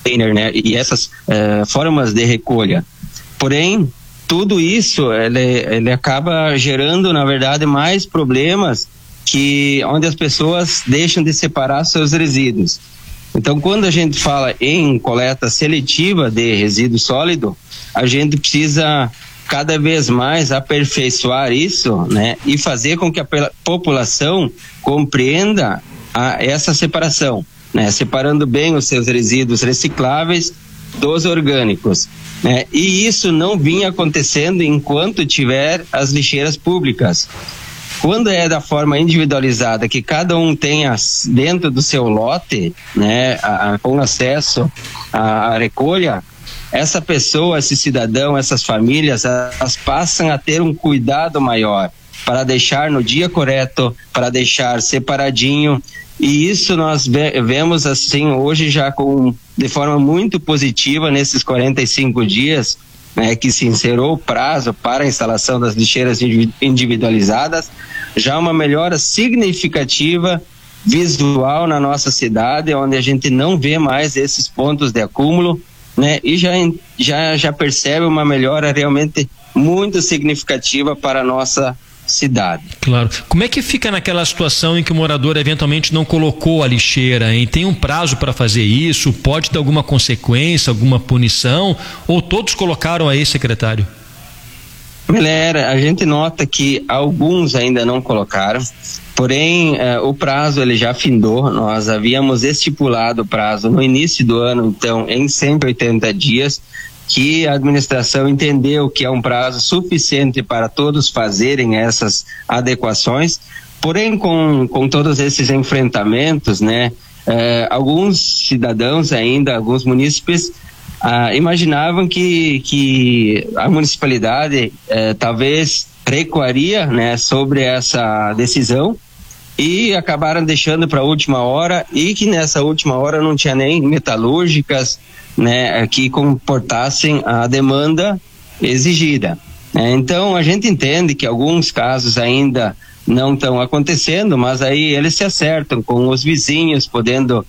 container, né? E essas formas de recolha. Porém, tudo isso ele acaba gerando, na verdade, mais problemas onde as pessoas deixam de separar seus resíduos. Então, quando a gente fala em coleta seletiva de resíduo sólido, a gente precisa cada vez mais aperfeiçoar isso, né? E fazer com que a população compreenda essa separação, né? Separando bem os seus resíduos recicláveis dos orgânicos, né? E isso não vinha acontecendo enquanto tiver as lixeiras públicas. Quando é da forma individualizada, que cada um tenha dentro do seu lote, né, com acesso à recolha, essa pessoa, esse cidadão, essas famílias, elas passam a ter um cuidado maior para deixar no dia correto, para deixar separadinho. E isso nós vemos assim hoje já de forma muito positiva nesses 45 dias, né, que se encerrou o prazo para a instalação das lixeiras individualizadas, já uma melhora significativa visual na nossa cidade, onde a gente não vê mais esses pontos de acúmulo, né, e já percebe uma melhora realmente muito significativa para a nossa cidade. Claro. Como é que fica naquela situação em que o morador eventualmente não colocou a lixeira, hein? Tem um prazo para fazer isso? Pode ter alguma consequência, alguma punição? Ou todos colocaram aí, secretário? Galera, a gente nota que alguns ainda não colocaram, porém o prazo ele já findou. Nós havíamos estipulado o prazo no início do ano, então em 180 dias, que a administração entendeu que é um prazo suficiente para todos fazerem essas adequações. Porém, com todos esses enfrentamentos, né, alguns cidadãos ainda, alguns munícipes imaginavam que a municipalidade talvez recuaria, né, sobre essa decisão, e acabaram deixando para a última hora, e que nessa última hora não tinha nem metalúrgicas, né, que comportassem a demanda exigida. Então a gente entende que alguns casos ainda não estão acontecendo, mas aí eles se acertam com os vizinhos, podendo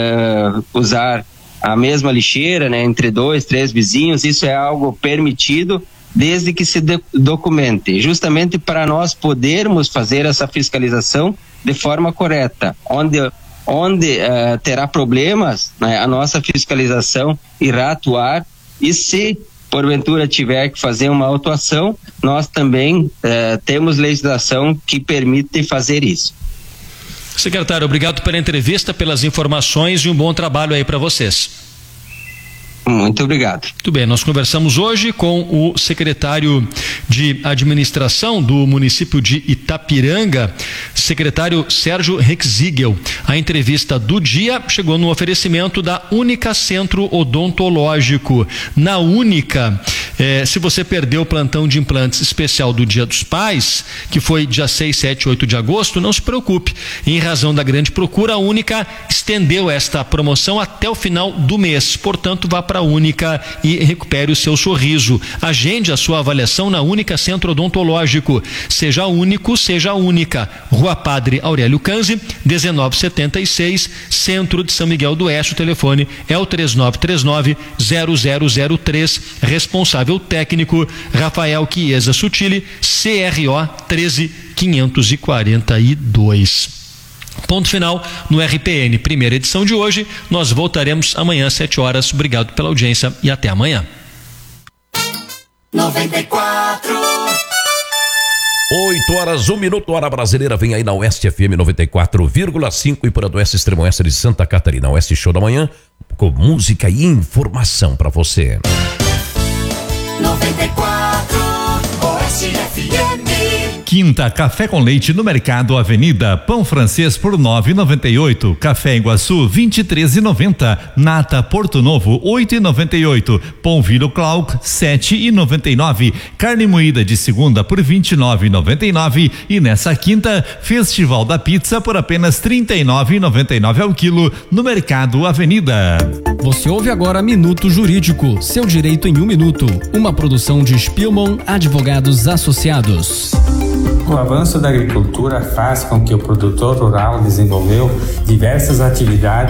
usar a mesma lixeira, né, entre 2, 3 vizinhos. Isso é algo permitido desde que se documente, justamente para nós podermos fazer essa fiscalização de forma correta. Onde terá problemas, né, a nossa fiscalização irá atuar, e se porventura tiver que fazer uma autuação, nós também temos legislação que permite fazer isso. Secretário, obrigado pela entrevista, pelas informações, e um bom trabalho aí para vocês. Muito obrigado. Muito bem, nós conversamos hoje com o secretário de administração do município de Itapiranga, secretário Sérgio Rexigel. A entrevista do dia chegou no oferecimento da Única Centro Odontológico. Na Única, se você perdeu o plantão de implantes especial do Dia dos Pais, que foi dia 6, 7, 8 de agosto, não se preocupe. Em razão da grande procura, a Única estendeu esta promoção até o final do mês. Portanto, vá para a Única e recupere o seu sorriso. Agende a sua avaliação na Única Centro Odontológico. Seja único, seja única. Rua Padre Aurélio Canzi, 1976, Centro de São Miguel do Oeste. O telefone é o 3939-0003. Responsável técnico Rafael Chiesa Sutili, CRO 13542. Ponto final no RPN, primeira edição de hoje. Nós voltaremos amanhã às 7 horas. Obrigado pela audiência e até amanhã. 94. 8 horas, 1 minuto, hora brasileira. Vem aí na Oeste FM 94,5 e para do Oeste, Extremo Oeste de Santa Catarina. Oeste Show da Manhã, com música e informação para você. 94 Oeste FM. Quinta Café com Leite no Mercado Avenida. Pão francês por 9,98. Café Iguaçu 23,90. Nata Porto Novo 8,98. Pão Viro Clark 7,99. Carne moída de segunda por 29,99. E nessa quinta, Festival da Pizza por apenas 39,99 ao quilo no Mercado Avenida. Você ouve agora Minuto Jurídico, seu direito em 1 minuto. Uma produção de Spielmann Advogados Associados. O avanço da agricultura faz com que o produtor rural desenvolveu diversas atividades